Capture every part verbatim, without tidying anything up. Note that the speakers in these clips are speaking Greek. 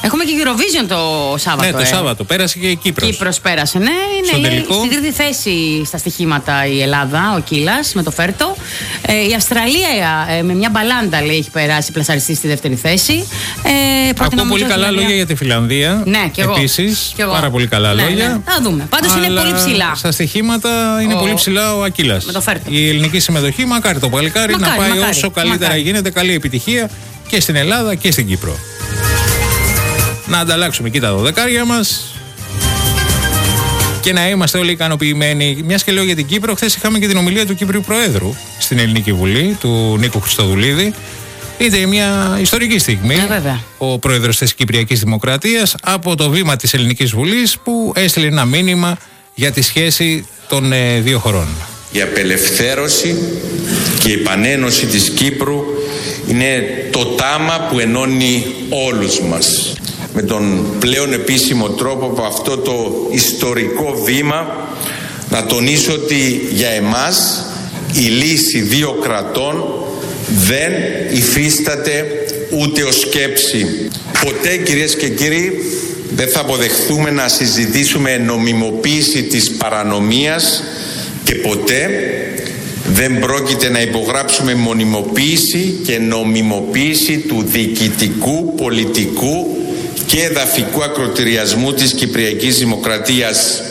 Έχουμε και Eurovision το Σάββατο. Ναι, το ε. Σάββατο. Πέρασε και η Κύπρος. Κύπρος πέρασε, ναι. Είναι τελικό. Στην τρίτη θέση στα στοιχήματα η Ελλάδα, ο Κύλας με το Φέρτο. Ε, η Αυστραλία ε, με μια μπαλάντα, λέει, έχει περάσει πλασαριστή στη δεύτερη θέση. Ε, Ακούω πολύ καλά Φιλανδία. λόγια για τη Φιλανδία. Ναι, και εγώ. Επίσης, και εγώ. πάρα πολύ καλά ναι, λόγια. Ναι. Θα δούμε. Πάντως είναι πολύ ψηλά. Στα στοιχήματα είναι ο... πολύ ψηλά ο Ακύλας. Με το Φέρτο. Η ελληνική συμμετοχή, μακάρι το παλικάρι μακάρι, να πάει μακάρι, όσο καλύτερα μακάρι. γίνεται. Καλή επιτυχία και στην Ελλάδα και στην Κύπρο. Να ανταλλάξουμε εκεί τα δωδεκάρια μας και να είμαστε όλοι ικανοποιημένοι. Μιας και λέω για την Κύπρο, χθες είχαμε και την ομιλία του Κύπριου Προέδρου στην Ελληνική Βουλή, του Νίκου Χριστοδουλίδη. Ήταν μια ιστορική στιγμή. Ε, ο πρόεδρος της Κυπριακής Δημοκρατίας από το βήμα της Ελληνικής Βουλής που έστειλε ένα μήνυμα για τη σχέση των ε, δύο χωρών. Η απελευθέρωση και η επανένωση της Κύπρου είναι το τάμα που ενώνει όλους μας. Με τον πλέον επίσημο τρόπο από αυτό το ιστορικό βήμα να τονίσω ότι για εμάς η λύση δύο κρατών δεν υφίσταται ούτε ως σκέψη. Ποτέ, κυρίες και κύριοι, δεν θα αποδεχθούμε να συζητήσουμε νομιμοποίηση της παρανομίας και ποτέ δεν πρόκειται να υπογράψουμε μονιμοποίηση και νομιμοποίηση του διοικητικού, πολιτικού και εδαφικού ακροτηριασμού της Κυπριακής Δημοκρατίας.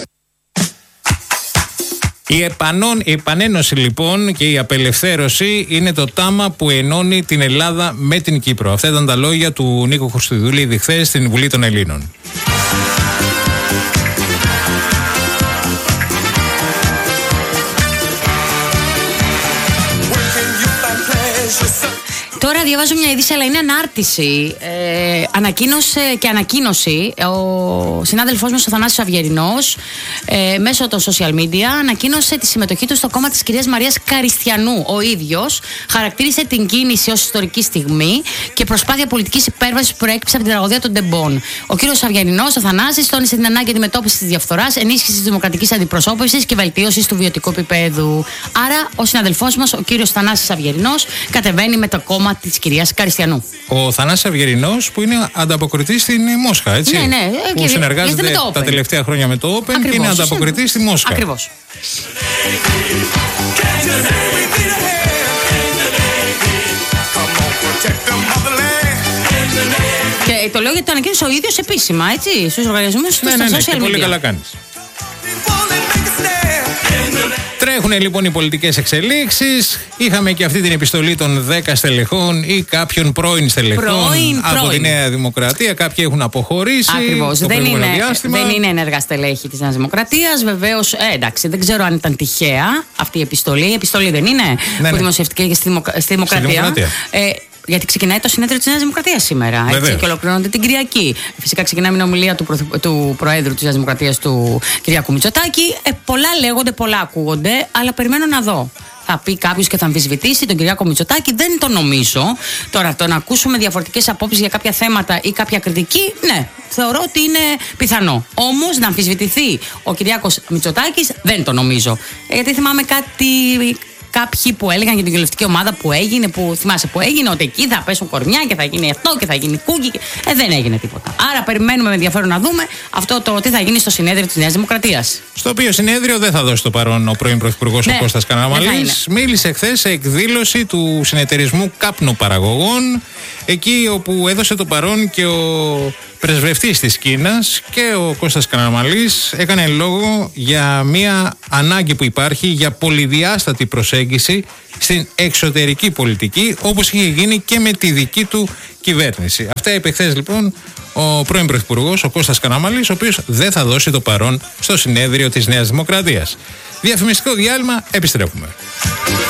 Η, επανών, η επανένωση λοιπόν και η απελευθέρωση είναι το τάμα που ενώνει την Ελλάδα με την Κύπρο. Αυτά ήταν τα λόγια του Νίκου Χριστοδουλίδη χθες στην Βουλή των Ελλήνων. Τώρα διαβάζω μια είδηση, αλλά είναι ανάρτηση. Ε, ανακοίνωσε και ανακοίνωση ο συνάδελφός μας ο Θανάσης Αυγερινός ε, μέσω των social media ανακοίνωσε τη συμμετοχή του στο κόμμα της κυρίας Μαρίας Καριστιανού. Ο ίδιος χαρακτήρισε την κίνηση ως ιστορική στιγμή και προσπάθεια πολιτικής υπέρβασης που προέκυψε από την τραγωδία των Ντεμπών. Ο κύριος Αυγερινός, ο Θανάσης, τόνισε την ανάγκη αντιμετώπισης της διαφθοράς, ενίσχυσης της δημοκρατικής αντιπροσώπευσης και βελτίωσης του βιωτικού επίπεδου. Άρα, ο συναδελφός μας, ο κύριος Θανάσης Αυγερινός, κατεβαίνει με το κόμμα της κυρίας Καριστιανού. Ο Θανάσης Αυγερινός που είναι ανταποκριτής στην Μόσχα, έτσι. Ναι, ναι. Που συνεργάζεται τα τελευταία χρόνια με το Open. Ακριβώς, και είναι ανταποκριτής στη Μόσχα. Ακριβώς. Και το λέω γιατί το ανακοίνωσε ο ίδιος επίσημα, έτσι, στους οργανισμούς του, ναι, στα ναι, ναι, social και media. πολύ καλά κάνεις. Τρέχουν λοιπόν οι πολιτικές εξελίξεις. Είχαμε και αυτή την επιστολή των δέκα στελεχών ή κάποιων πρώην στελεχών πρώην, από πρώην. τη Νέα Δημοκρατία. Κάποιοι έχουν αποχωρήσει. Ακριβώς. Το δεν, είναι, διάστημα. δεν είναι ενεργά στελέχη της Νέας Δημοκρατίας. Βεβαίως, ε, εντάξει, δεν ξέρω αν ήταν τυχαία αυτή η επιστολή. Η επιστολή δεν είναι ναι, που ναι. δημοσιεύτηκε στη, δημοκρα... στη Δημοκρατία. Στη δημοκρατία. Ε, γιατί ξεκινάει το συνέδριο της Νέας Δημοκρατίας σήμερα. Έτσι, και ολοκληρώνεται την Κυριακή. Φυσικά ξεκινάει με την ομιλία του, πρωθυ... του Προέδρου της Νέας Δημοκρατίας, του Κυριάκου Μητσοτάκη. Ε, πολλά λέγονται, πολλά ακούγονται, αλλά περιμένω να δω. Θα πει κάποιος και θα αμφισβητήσει τον Κυριάκο Μητσοτάκη, δεν το νομίζω. Τώρα, το να ακούσουμε διαφορετικές απόψεις για κάποια θέματα ή κάποια κριτική, ναι, θεωρώ ότι είναι πιθανό. Όμως να αμφισβητηθεί ο Κυριάκος Μητσοτάκης, δεν το νομίζω. Ε, γιατί θυμάμαι κάτι. Κάποιοι που έλεγαν για την κοινοβουλευτική ομάδα που έγινε, που θυμάσαι που έγινε, ότι εκεί θα πέσουν κορμιά και θα γίνει αυτό και θα γίνει κούκι. Ε, δεν έγινε τίποτα. Άρα περιμένουμε με ενδιαφέρον να δούμε αυτό το τι θα γίνει στο συνέδριο της Νέας Δημοκρατίας. Στο οποίο συνέδριο δεν θα δώσει το παρόν ο πρώην Πρωθυπουργός ναι, ο Κώστας Καραμανλής. Μίλησε χθες σε εκδήλωση του συνεταιρισμού Κάπνου Παραγωγών, εκεί όπου έδωσε το παρόν και ο πρεσβευτής της Κίνας και ο Κώστας Καραμανλής έκανε λόγο για μια ανάγκη που υπάρχει για πολυδιάστατη προσέγγιση στην εξωτερική πολιτική, όπως είχε γίνει και με τη δική του κυβέρνηση. Αυτά είπε χθες λοιπόν ο πρώην Πρωθυπουργός, ο Κώστας Καραμανλής, ο οποίος δεν θα δώσει το παρόν στο συνέδριο της Νέας Δημοκρατίας. Διαφημιστικό διάλειμμα, επιστρέφουμε.